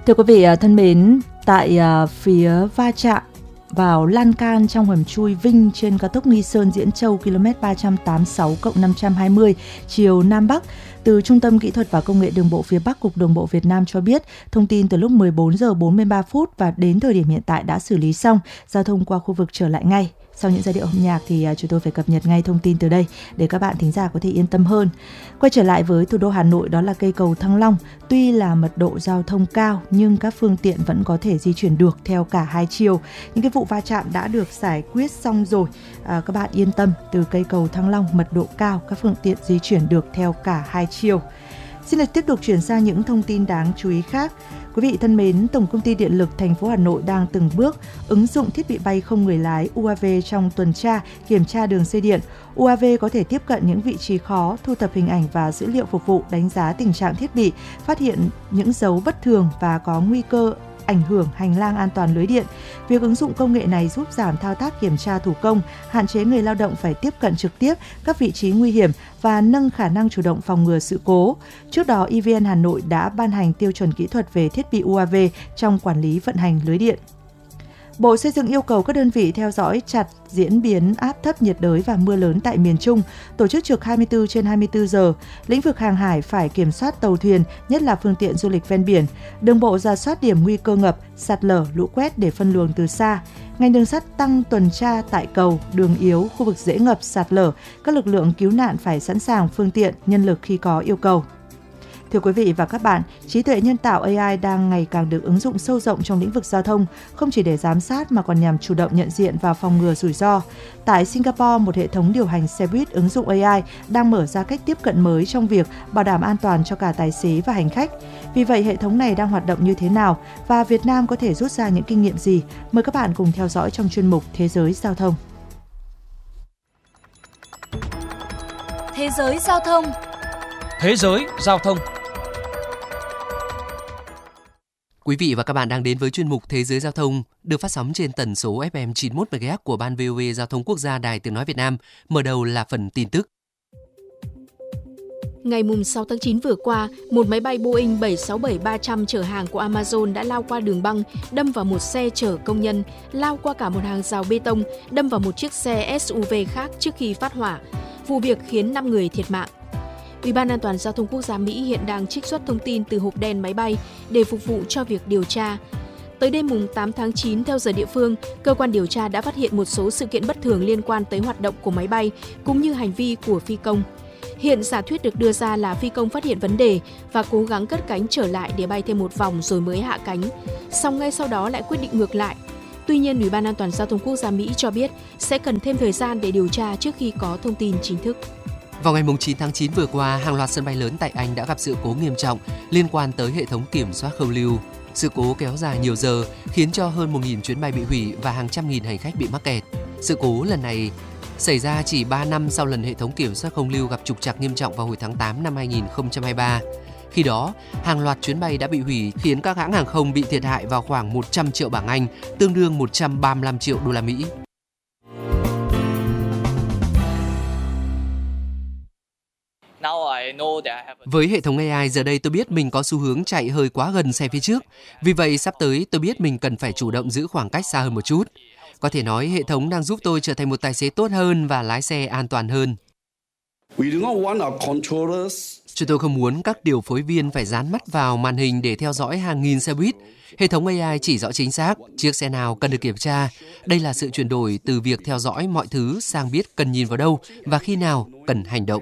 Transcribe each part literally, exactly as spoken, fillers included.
Thưa quý vị thân mến, tại phía va chạm vào lan can trong hầm chui Vinh trên cao tốc Nghi Sơn - Diễn Châu km ba trăm tám mươi sáu cộng năm trăm hai mươi chiều Nam Bắc, từ Trung tâm Kỹ thuật và Công nghệ Đường bộ phía Bắc, Cục Đường bộ Việt Nam cho biết, thông tin từ lúc mười bốn giờ bốn mươi ba phút và đến thời điểm hiện tại đã xử lý xong, giao thông qua khu vực trở lại ngay. Sau những giai điệu âm nhạc thì chúng tôi phải cập nhật ngay thông tin từ đây để các bạn thính giả có thể yên tâm hơn. Quay trở lại với thủ đô Hà Nội, đó là cây cầu Thăng Long. Tuy là mật độ giao thông cao nhưng các phương tiện vẫn có thể di chuyển được theo cả hai chiều. Những cái vụ va chạm đã được giải quyết xong rồi. À, các bạn yên tâm, từ cây cầu Thăng Long mật độ cao, các phương tiện di chuyển được theo cả hai chiều. Xin được tiếp tục chuyển sang những thông tin đáng chú ý khác. Quý vị thân mến, Tổng công ty Điện lực thành phố Hà Nội đang từng bước ứng dụng thiết bị bay không người lái u a vê trong tuần tra, kiểm tra đường dây điện. u a vê có thể tiếp cận những vị trí khó, thu thập hình ảnh và dữ liệu phục vụ, đánh giá tình trạng thiết bị, phát hiện những dấu bất thường và có nguy cơ ảnh hưởng hành lang an toàn lưới điện. Việc ứng dụng công nghệ này giúp giảm thao tác kiểm tra thủ công, hạn chế người lao động phải tiếp cận trực tiếp các vị trí nguy hiểm và nâng khả năng chủ động phòng ngừa sự cố. Trước đó, e vê en Hà Nội đã ban hành tiêu chuẩn kỹ thuật về thiết bị u a vê trong quản lý vận hành lưới điện. Bộ Xây dựng yêu cầu các đơn vị theo dõi chặt diễn biến áp thấp nhiệt đới và mưa lớn tại miền Trung, tổ chức trực hai mươi bốn trên hai mươi bốn giờ. Lĩnh vực hàng hải phải kiểm soát tàu thuyền, nhất là phương tiện du lịch ven biển. Đường bộ rà soát điểm nguy cơ ngập, sạt lở, lũ quét để phân luồng từ xa. Ngành đường sắt tăng tuần tra tại cầu, đường yếu, khu vực dễ ngập, sạt lở. Các lực lượng cứu nạn phải sẵn sàng phương tiện, nhân lực khi có yêu cầu. Thưa quý vị và các bạn, trí tuệ nhân tạo a i đang ngày càng được ứng dụng sâu rộng trong lĩnh vực giao thông, không chỉ để giám sát mà còn nhằm chủ động nhận diện và phòng ngừa rủi ro. Tại Singapore, một hệ thống điều hành xe buýt ứng dụng a i đang mở ra cách tiếp cận mới trong việc bảo đảm an toàn cho cả tài xế và hành khách. Vì vậy, hệ thống này đang hoạt động như thế nào và Việt Nam có thể rút ra những kinh nghiệm gì? Mời các bạn cùng theo dõi trong chuyên mục Thế giới giao thông. Thế giới giao thông. Thế giới giao thông. Quý vị và các bạn đang đến với chuyên mục Thế giới giao thông được phát sóng trên tần số ép em chín mươi mốt mê ga héc của Ban vê o vê Giao thông Quốc gia Đài Tiếng nói Việt Nam. Mở đầu là phần tin tức. Ngày sáu tháng chín vừa qua, một máy bay Boeing bảy sáu bảy ba trăm chở hàng của Amazon đã lao qua đường băng, đâm vào một xe chở công nhân, lao qua cả một hàng rào bê tông, đâm vào một chiếc xe ét u vê khác trước khi phát hỏa. Vụ việc khiến năm người thiệt mạng. Ủy ban An toàn Giao thông Quốc gia Mỹ hiện đang trích xuất thông tin từ hộp đen máy bay để phục vụ cho việc điều tra. Tới đêm tám tháng chín theo giờ địa phương, cơ quan điều tra đã phát hiện một số sự kiện bất thường liên quan tới hoạt động của máy bay cũng như hành vi của phi công. Hiện giả thuyết được đưa ra là phi công phát hiện vấn đề và cố gắng cất cánh trở lại để bay thêm một vòng rồi mới hạ cánh, song ngay sau đó lại quyết định ngược lại. Tuy nhiên, Ủy ban An toàn Giao thông Quốc gia Mỹ cho biết sẽ cần thêm thời gian để điều tra trước khi có thông tin chính thức. Vào ngày chín tháng chín vừa qua, hàng loạt sân bay lớn tại Anh đã gặp sự cố nghiêm trọng liên quan tới hệ thống kiểm soát không lưu. Sự cố kéo dài nhiều giờ khiến cho hơn một nghìn chuyến bay bị hủy và hàng trăm nghìn hành khách bị mắc kẹt. Sự cố lần này xảy ra chỉ ba năm sau lần hệ thống kiểm soát không lưu gặp trục trặc nghiêm trọng vào hồi tháng tám năm hai nghìn không trăm hai mươi ba. Khi đó, hàng loạt chuyến bay đã bị hủy khiến các hãng hàng không bị thiệt hại vào khoảng một trăm triệu bảng Anh, tương đương một trăm ba mươi lăm triệu đô la Mỹ. Với hệ thống a i giờ đây tôi biết mình có xu hướng chạy hơi quá gần xe phía trước. Vì vậy sắp tới tôi biết mình cần phải chủ động giữ khoảng cách xa hơn một chút. Có thể nói hệ thống đang giúp tôi trở thành một tài xế tốt hơn và lái xe an toàn hơn. Chúng tôi không muốn các điều phối viên phải dán mắt vào màn hình để theo dõi hàng nghìn xe buýt. Hệ thống a i chỉ rõ chính xác chiếc xe nào cần được kiểm tra. Đây là sự chuyển đổi từ việc theo dõi mọi thứ sang biết cần nhìn vào đâu và khi nào cần hành động.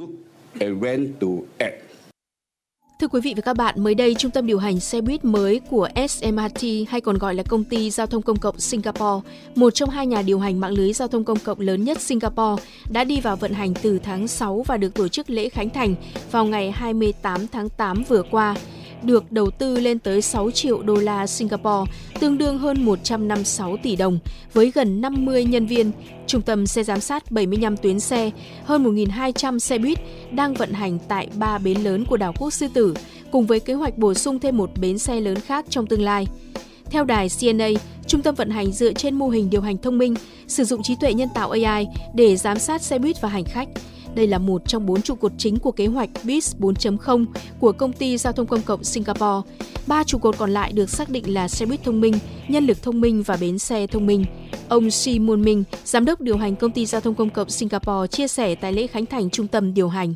Thưa quý vị và các bạn, mới đây trung tâm điều hành xe buýt mới của ét em rờ tê hay còn gọi là Công ty Giao thông Công cộng Singapore, một trong hai nhà điều hành mạng lưới giao thông công cộng lớn nhất Singapore, đã đi vào vận hành từ tháng sáu và được tổ chức lễ khánh thành vào ngày hai mươi tám tháng tám vừa qua. Được đầu tư lên tới sáu triệu đô la Singapore, tương đương hơn một trăm năm mươi sáu tỷ đồng, với gần năm mươi nhân viên. Trung tâm sẽ giám sát bảy mươi lăm tuyến xe, hơn một nghìn hai trăm xe buýt đang vận hành tại ba bến lớn của đảo quốc Sư Tử, cùng với kế hoạch bổ sung thêm một bến xe lớn khác trong tương lai. Theo đài xê en a, trung tâm vận hành dựa trên mô hình điều hành thông minh, sử dụng trí tuệ nhân tạo a i để giám sát xe buýt và hành khách. Đây là một trong bốn trụ cột chính của kế hoạch bê i ét bốn chấm không của Công ty Giao thông Công cộng Singapore. Ba trụ cột còn lại được xác định là xe buýt thông minh, nhân lực thông minh và bến xe thông minh. Ông Si Moon Minh, Giám đốc điều hành Công ty Giao thông Công cộng Singapore, chia sẻ tại lễ khánh thành trung tâm điều hành.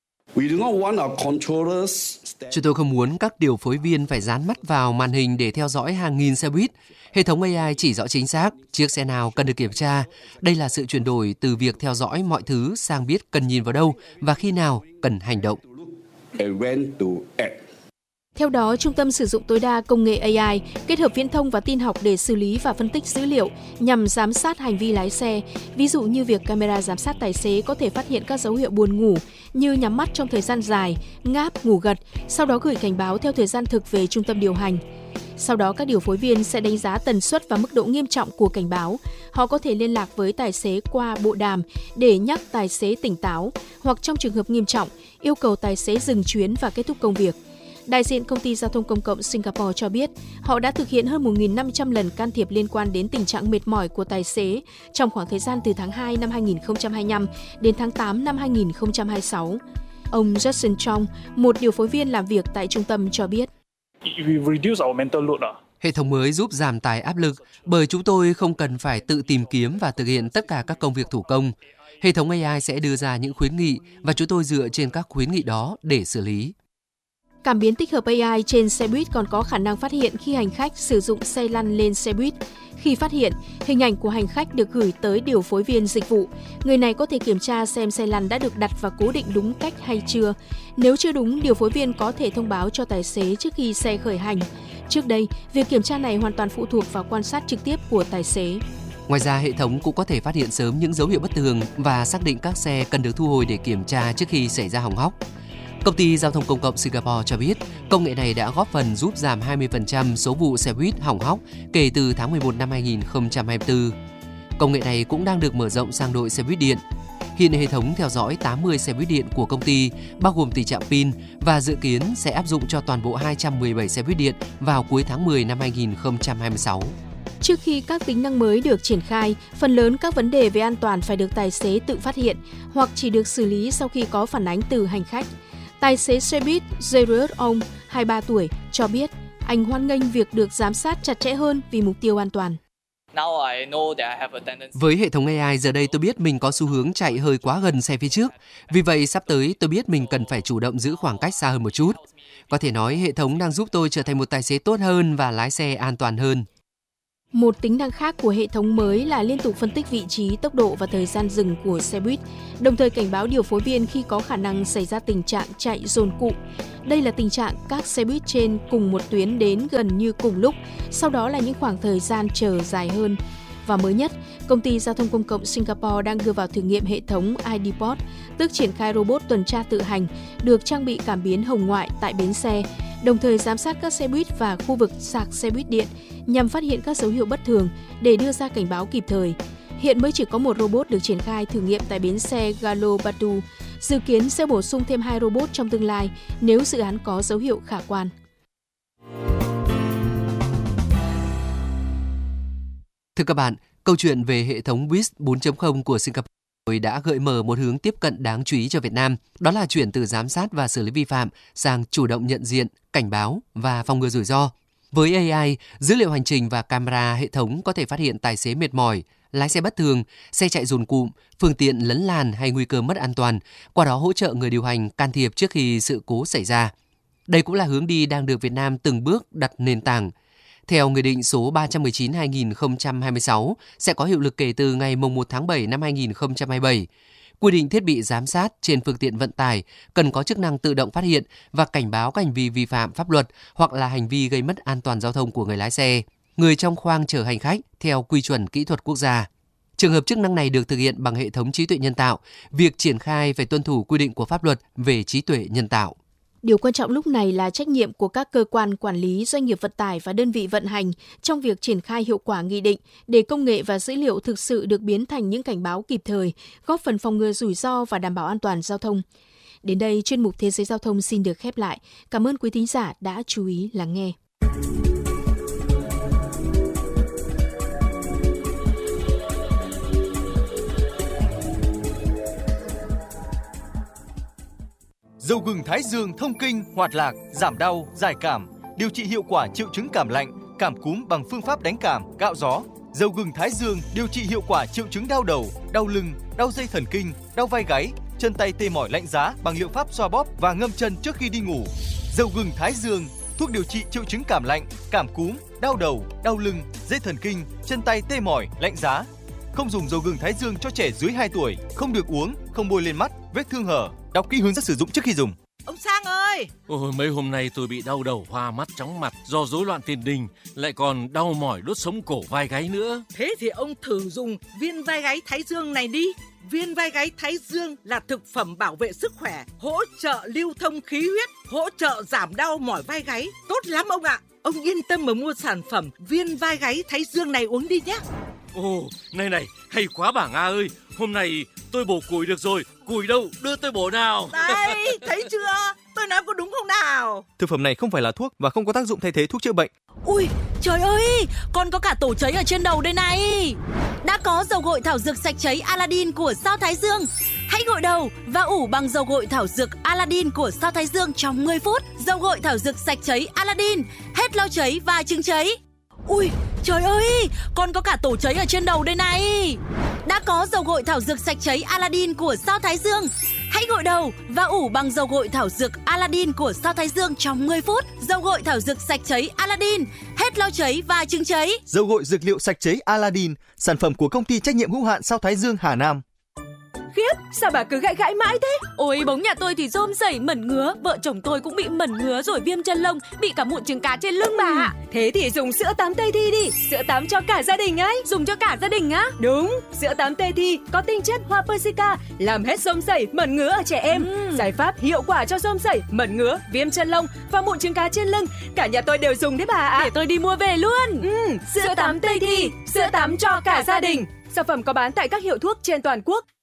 Chúng tôi không muốn các điều phối viên phải dán mắt vào màn hình để theo dõi hàng nghìn xe buýt. Hệ thống a i chỉ rõ chính xác chiếc xe nào cần được kiểm tra. Đây là sự chuyển đổi từ việc theo dõi mọi thứ sang biết cần nhìn vào đâu và khi nào cần hành động. Theo đó, trung tâm sử dụng tối đa công nghệ a i, kết hợp viễn thông và tin học để xử lý và phân tích dữ liệu nhằm giám sát hành vi lái xe. Ví dụ như việc camera giám sát tài xế có thể phát hiện các dấu hiệu buồn ngủ như nhắm mắt trong thời gian dài, ngáp, ngủ gật, sau đó gửi cảnh báo theo thời gian thực về trung tâm điều hành. Sau đó, các điều phối viên sẽ đánh giá tần suất và mức độ nghiêm trọng của cảnh báo. Họ có thể liên lạc với tài xế qua bộ đàm để nhắc tài xế tỉnh táo, hoặc trong trường hợp nghiêm trọng, yêu cầu tài xế dừng chuyến và kết thúc công việc. Đại diện Công ty Giao thông Công cộng Singapore cho biết, họ đã thực hiện hơn một nghìn năm trăm lần can thiệp liên quan đến tình trạng mệt mỏi của tài xế trong khoảng thời gian từ tháng hai năm hai nghìn không trăm hai mươi lăm đến tháng tám năm hai nghìn không trăm hai mươi sáu. Ông Justin Chong, một điều phối viên làm việc tại trung tâm cho biết. Hệ thống mới giúp giảm tải áp lực bởi chúng tôi không cần phải tự tìm kiếm và thực hiện tất cả các công việc thủ công. Hệ thống a i sẽ đưa ra những khuyến nghị và chúng tôi dựa trên các khuyến nghị đó để xử lý. Cảm biến tích hợp a i trên xe buýt còn có khả năng phát hiện khi hành khách sử dụng xe lăn lên xe buýt. Khi phát hiện, hình ảnh của hành khách được gửi tới điều phối viên dịch vụ. Người này có thể kiểm tra xem xe lăn đã được đặt và cố định đúng cách hay chưa. Nếu chưa đúng, điều phối viên có thể thông báo cho tài xế trước khi xe khởi hành. Trước đây, việc kiểm tra này hoàn toàn phụ thuộc vào quan sát trực tiếp của tài xế. Ngoài ra, hệ thống cũng có thể phát hiện sớm những dấu hiệu bất thường và xác định các xe cần được thu hồi để kiểm tra trước khi xảy ra hỏng hóc. Công ty Giao thông Công cộng Singapore cho biết, công nghệ này đã góp phần giúp giảm hai mươi phần trăm số vụ xe buýt hỏng hóc kể từ tháng mười một năm hai nghìn không trăm hai mươi tư. Công nghệ này cũng đang được mở rộng sang đội xe buýt điện. Hiện hệ thống theo dõi tám mươi xe buýt điện của công ty, bao gồm tình trạng pin, và dự kiến sẽ áp dụng cho toàn bộ hai trăm mười bảy xe buýt điện vào cuối tháng mười năm hai nghìn không trăm hai mươi sáu. Trước khi các tính năng mới được triển khai, phần lớn các vấn đề về an toàn phải được tài xế tự phát hiện hoặc chỉ được xử lý sau khi có phản ánh từ hành khách. Tài xế xe buýt Jared Ong, hai mươi ba tuổi, cho biết anh hoan nghênh việc được giám sát chặt chẽ hơn vì mục tiêu an toàn. Với hệ thống a i, giờ đây tôi biết mình có xu hướng chạy hơi quá gần xe phía trước. Vì vậy, sắp tới tôi biết mình cần phải chủ động giữ khoảng cách xa hơn một chút. Có thể nói hệ thống đang giúp tôi trở thành một tài xế tốt hơn và lái xe an toàn hơn. Một tính năng khác của hệ thống mới là liên tục phân tích vị trí, tốc độ và thời gian dừng của xe buýt, đồng thời cảnh báo điều phối viên khi có khả năng xảy ra tình trạng chạy dồn cụm. Đây là tình trạng các xe buýt trên cùng một tuyến đến gần như cùng lúc, sau đó là những khoảng thời gian chờ dài hơn. Và mới nhất, Công ty Giao thông Công cộng Singapore đang đưa vào thử nghiệm hệ thống i đê Pod, tức triển khai robot tuần tra tự hành, được trang bị cảm biến hồng ngoại tại bến xe, đồng thời giám sát các xe buýt và khu vực sạc xe buýt điện nhằm phát hiện các dấu hiệu bất thường để đưa ra cảnh báo kịp thời. Hiện mới chỉ có một robot được triển khai thử nghiệm tại bến xe Galo Batu. Dự kiến sẽ bổ sung thêm hai robot trong tương lai nếu dự án có dấu hiệu khả quan. Thưa các bạn, câu chuyện về hệ thống bê i ét bốn chấm không của Singapore đã gợi mở một hướng tiếp cận đáng chú ý cho Việt Nam, đó là chuyển từ giám sát và xử lý vi phạm sang chủ động nhận diện, cảnh báo và phòng ngừa rủi ro. Với a i, dữ liệu hành trình và camera hệ thống có thể phát hiện tài xế mệt mỏi, lái xe bất thường, xe chạy dồn cụm, phương tiện lấn làn hay nguy cơ mất an toàn, qua đó hỗ trợ người điều hành can thiệp trước khi sự cố xảy ra. Đây cũng là hướng đi đang được Việt Nam từng bước đặt nền tảng. Theo Nghị định số ba trăm mười chín trên hai nghìn không trăm hai mươi sáu sẽ có hiệu lực kể từ ngày mùng một tháng bảy năm hai nghìn không trăm hai mươi bảy. Quy định thiết bị giám sát trên phương tiện vận tải cần có chức năng tự động phát hiện và cảnh báo các hành vi vi phạm pháp luật hoặc là hành vi gây mất an toàn giao thông của người lái xe, người trong khoang chở hành khách theo quy chuẩn kỹ thuật quốc gia. Trường hợp chức năng này được thực hiện bằng hệ thống trí tuệ nhân tạo, việc triển khai phải tuân thủ quy định của pháp luật về trí tuệ nhân tạo. Điều quan trọng lúc này là trách nhiệm của các cơ quan quản lý, doanh nghiệp vận tải và đơn vị vận hành trong việc triển khai hiệu quả nghị định để công nghệ và dữ liệu thực sự được biến thành những cảnh báo kịp thời, góp phần phòng ngừa rủi ro và đảm bảo an toàn giao thông. Đến đây, chuyên mục Thế giới Giao thông xin được khép lại. Cảm ơn quý thính giả đã chú ý lắng nghe. Dầu gừng Thái Dương thông kinh, hoạt lạc, giảm đau, giải cảm, điều trị hiệu quả triệu chứng cảm lạnh, cảm cúm bằng phương pháp đánh cảm, cạo gió. Dầu gừng Thái Dương điều trị hiệu quả triệu chứng đau đầu, đau lưng, đau dây thần kinh, đau vai gáy, chân tay tê mỏi lạnh giá bằng liệu pháp xoa bóp và ngâm chân trước khi đi ngủ. Dầu gừng Thái Dương, thuốc điều trị triệu chứng cảm lạnh, cảm cúm, đau đầu, đau lưng, dây thần kinh, chân tay tê mỏi, lạnh giá. Không dùng dầu gừng Thái Dương cho trẻ dưới hai tuổi, không được uống, không bôi lên mắt, vết thương hở. Đọc kỹ hướng dẫn sử dụng trước khi dùng. Ông Sang ơi! Ôi, mấy hôm nay tôi bị đau đầu, hoa mắt, chóng mặt do rối loạn tiền đình, lại còn đau mỏi đốt sống cổ vai gáy nữa. Thế thì ông thử dùng viên vai gáy Thái Dương này đi. Viên vai gáy Thái Dương là thực phẩm bảo vệ sức khỏe, hỗ trợ lưu thông khí huyết, hỗ trợ giảm đau mỏi vai gáy. Tốt lắm ông ạ! Ông yên tâm mà mua sản phẩm viên vai gáy Thái Dương này uống đi nhé. Ồ, này này, hay quá bà Nga ơi. Hôm nay tôi bổ củi được rồi. Củi đâu, đưa tôi bổ nào. Đây, thấy chưa? Tôi nói có đúng không nào? Thực phẩm này không phải là thuốc và không có tác dụng thay thế thuốc chữa bệnh. Ui, trời ơi, con có cả tổ cháy ở trên đầu đây này. Đã có dầu gội thảo dược sạch cháy Aladdin của Sao Thái Dương. Hãy gội đầu và ủ bằng dầu gội thảo dược Aladdin của Sao Thái Dương trong mười phút. Dầu gội thảo dược sạch cháy Aladdin, hết lau cháy và chứng cháy. Ui, trời ơi, con có cả tổ cháy ở trên đầu đây này. Đã có dầu gội thảo dược sạch cháy Aladdin của Sao Thái Dương. Hãy gội đầu và ủ bằng dầu gội thảo dược Aladdin của Sao Thái Dương trong mười phút. Dầu gội thảo dược sạch cháy Aladdin, hết lau cháy và chứng cháy. Dầu gội dược liệu sạch cháy Aladdin, sản phẩm của công ty trách nhiệm hữu hạn Sao Thái Dương Hà Nam. Khiếp, sao bà cứ gãi gãi mãi thế? Ôi, bóng nhà tôi thì rôm rẩy mẩn ngứa, vợ chồng tôi cũng bị mẩn ngứa rồi viêm chân lông, bị cả mụn trứng cá trên lưng bà ạ. Thế thì dùng sữa tắm Tây Thi đi, sữa tắm cho cả gia đình ấy. Dùng cho cả gia đình á? Đúng, sữa tắm Tây Thi có tinh chất hoa persica, làm hết rôm rẩy, mẩn ngứa ở trẻ em. Ừ. Giải pháp hiệu quả cho rôm rẩy, mẩn ngứa, viêm chân lông và mụn trứng cá trên lưng. Cả nhà tôi đều dùng đấy bà ạ. Để tôi đi mua về luôn. Ừ, sữa tắm Tây Thi, sữa tắm cho cả gia đình. Sản phẩm có bán tại các hiệu thuốc trên toàn quốc.